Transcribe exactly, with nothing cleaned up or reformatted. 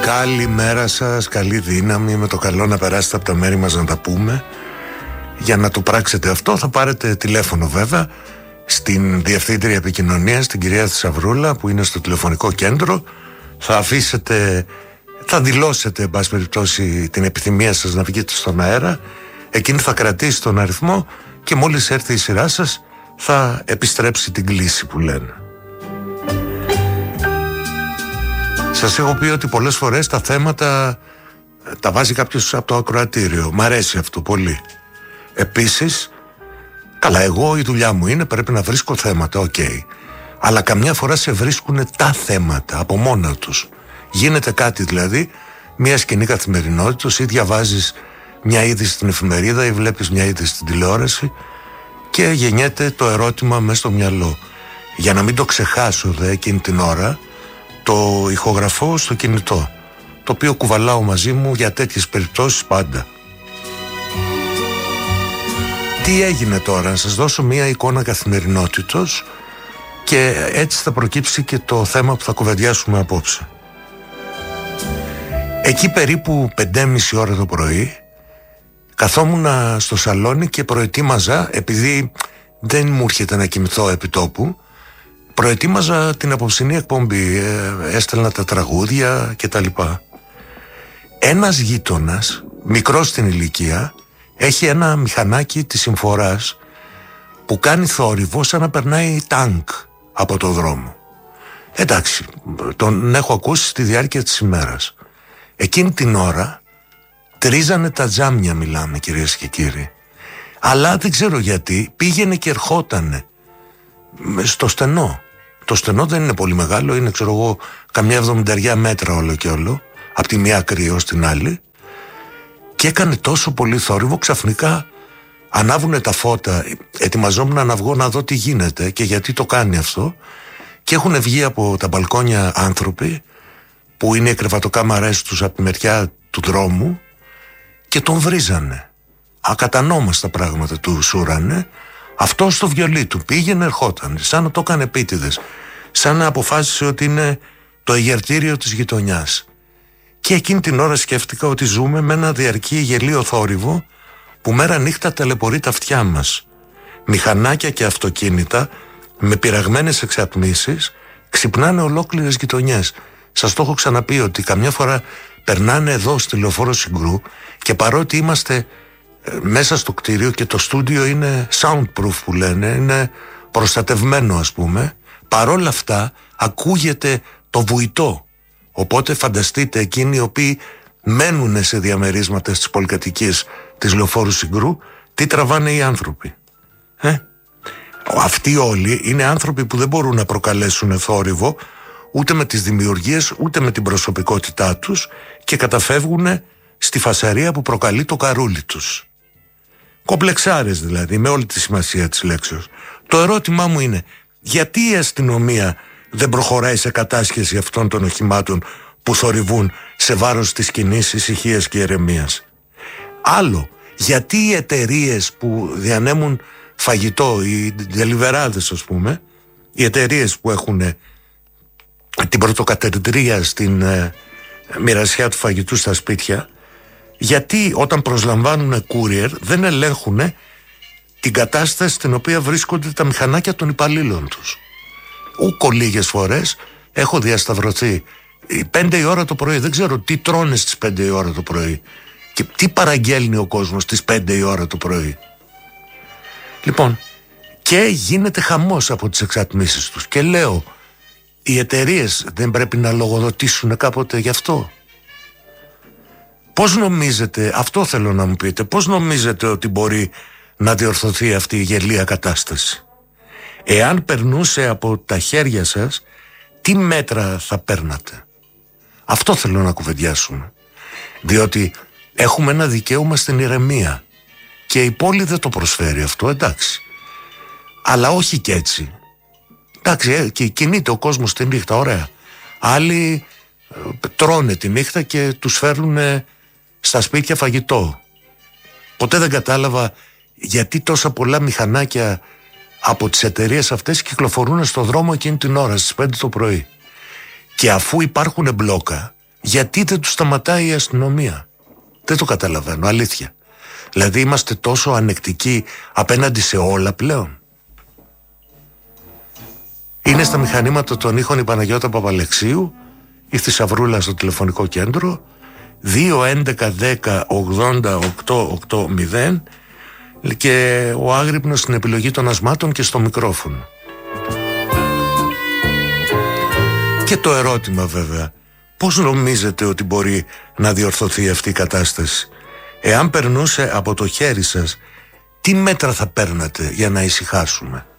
Καλημέρα σας, καλή δύναμη, με το καλό να περάσετε από τα μέρη μας να τα πούμε. Για να το πράξετε αυτό θα πάρετε τηλέφωνο βέβαια στην Διευθύντρια Επικοινωνίας, την κυρία Θησαυρούλα, που είναι στο τηλεφωνικό κέντρο. Θα αφήσετε, θα δηλώσετε εν πάση περιπτώσει την επιθυμία σας να βγείτε στον αέρα. Εκείνη θα κρατήσει τον αριθμό και μόλις έρθει η σειρά σας θα επιστρέψει την κλήση που λένε. Σας έχω πει ότι πολλές φορές τα θέματα τα βάζει κάποιος από το ακροατήριο. Μ' αρέσει αυτό πολύ. Επίσης, καλά, εγώ η δουλειά μου είναι, πρέπει να βρίσκω θέματα, οκ. Okay. Αλλά καμιά φορά σε βρίσκουν τα θέματα από μόνα τους. Γίνεται κάτι δηλαδή, μια σκηνή καθημερινότητας, ή διαβάζεις μια είδηση στην εφημερίδα ή βλέπεις μια είδηση στην τηλεόραση και γεννιέται το ερώτημα μέσα στο μυαλό. Για να μην το ξεχάσω δε εκείνη την ώρα, το ηχογραφώ στο κινητό, το οποίο κουβαλάω μαζί μου για τέτοιες περιπτώσεις πάντα. Τι έγινε τώρα, να σας δώσω μια εικόνα καθημερινότητος και έτσι θα προκύψει και το θέμα που θα κουβεντιάσουμε απόψε. Εκεί περίπου πέντε και μισή ώρα το πρωί καθόμουν στο σαλόνι και προετοίμαζα, επειδή δεν μου έρχεται να κοιμηθώ επί τόπου, προετοίμαζα την απόψινή εκπομπή, ε, έστελνα τα τραγούδια και τα λοιπά. Ένας γείτονας, μικρός στην ηλικία, έχει ένα μηχανάκι της Συμφοράς που κάνει θόρυβο σαν να περνάει τάγκ από το δρόμο. Εντάξει, τον έχω ακούσει στη διάρκεια της ημέρας. Εκείνη την ώρα τρίζανε τα τζάμια, μιλάμε κυρίες και κύριοι. Αλλά δεν ξέρω γιατί πήγαινε και ερχότανε στο στενό. Το στενό δεν είναι πολύ μεγάλο, είναι ξέρω εγώ καμιά εβδομηνταριά μέτρα όλο και όλο, από τη μία άκρη ως την άλλη, και έκανε τόσο πολύ θόρυβο. Ξαφνικά ανάβουνε τα φώτα, ετοιμαζόμουν να βγω να δω τι γίνεται και γιατί το κάνει αυτό, και έχουν βγει από τα μπαλκόνια άνθρωποι που είναι οι κρεβατοκάμαρές τους από τη μεριά του δρόμου και τον βρίζανε. Ακατανόμαστα πράγματα του σούρανε. Αυτό στο βιολί του πήγαινε, ερχόταν, σαν να το έκανε επίτηδες, σαν να αποφάσισε ότι είναι το εγερτήριο της γειτονιάς. Και εκείνη την ώρα σκέφτηκα ότι ζούμε με ένα διαρκή γελίο θόρυβο που μέρα νύχτα ταλαιπωρεί τα αυτιά μας. Μηχανάκια και αυτοκίνητα με πειραγμένες εξατμίσεις ξυπνάνε ολόκληρες γειτονιές. Σας το έχω ξαναπεί ότι καμιά φορά περνάνε εδώ στη Λεωφόρο Συγκρού και παρότι είμαστε μέσα στο κτίριο και το στούντιο είναι soundproof που λένε, είναι προστατευμένο ας πούμε, παρόλα αυτά ακούγεται το βουητό. Οπότε φανταστείτε εκείνοι οι οποίοι μένουν σε διαμερίσματα στις πολυκατοικίες της Λεωφόρου Συγκρού, τι τραβάνε οι άνθρωποι. Ε? Αυτοί όλοι είναι άνθρωποι που δεν μπορούν να προκαλέσουν θόρυβο ούτε με τις δημιουργίες ούτε με την προσωπικότητά τους και καταφεύγουν στη φασαρία που προκαλεί το καρούλι τους. Κομπλεξάρες δηλαδή, με όλη τη σημασία της λέξεως. Το ερώτημά μου είναι, γιατί η αστυνομία δεν προχωράει σε κατάσχεση αυτών των οχημάτων που θορυβούν σε βάρος της κοινής ησυχίας και ηρεμίας? Άλλο, γιατί οι εταιρείες που διανέμουν φαγητό, οι ντελιβεράδες ας πούμε, οι εταιρείες που έχουν την πρωτοκατεδρία στην ε, μοιρασιά του φαγητού στα σπίτια, γιατί όταν προσλαμβάνουν courier δεν ελέγχουν την κατάσταση στην οποία βρίσκονται τα μηχανάκια των υπαλλήλων τους? Ούκο λίγες φορές έχω διασταυρωθεί πέντε η ώρα το πρωί, δεν ξέρω τι τρώνε στις πέντε η ώρα το πρωί και τι παραγγέλνει ο κόσμος στις πέντε η ώρα το πρωί. Λοιπόν, και γίνεται χαμός από τις εξατμίσεις τους και λέω, οι εταιρείες δεν πρέπει να λογοδοτήσουν κάποτε γι' αυτό? Πώς νομίζετε, αυτό θέλω να μου πείτε, πώς νομίζετε ότι μπορεί να διορθωθεί αυτή η γελία κατάσταση? Εάν περνούσε από τα χέρια σας, τι μέτρα θα παίρνατε? Αυτό θέλω να κουβεντιάσουμε. Διότι έχουμε ένα δικαίωμα στην ηρεμία και η πόλη δεν το προσφέρει αυτό, εντάξει. Αλλά όχι και έτσι. Εντάξει, και κινείται ο κόσμος τη νύχτα, ωραία. Άλλοι τρώνε τη νύχτα και τους φέρνουν στα σπίτια φαγητό. Ποτέ δεν κατάλαβα γιατί τόσα πολλά μηχανάκια από τις εταιρείες αυτές κυκλοφορούν στον δρόμο εκείνη την ώρα στις πέντε το πρωί. Και αφού υπάρχουν μπλόκα, γιατί δεν τους σταματάει η αστυνομία? Δεν το καταλαβαίνω, αλήθεια. Δηλαδή είμαστε τόσο ανεκτικοί απέναντι σε όλα πλέον. Είναι στα μηχανήματα των ήχων η Παναγιώτα Παπαλεξίου, η Θησαυρούλα στο τηλεφωνικό κέντρο, δύο έντεκα δέκα ογδόντα οκτώ ογδόντα, και ο Άγρυπνος στην επιλογή των ασμάτων και στο μικρόφωνο. Και το ερώτημα βέβαια, πώς νομίζετε ότι μπορεί να διορθωθεί αυτή η κατάσταση? Εάν περνούσε από το χέρι σας, τι μέτρα θα παίρνατε για να ησυχάσουμε?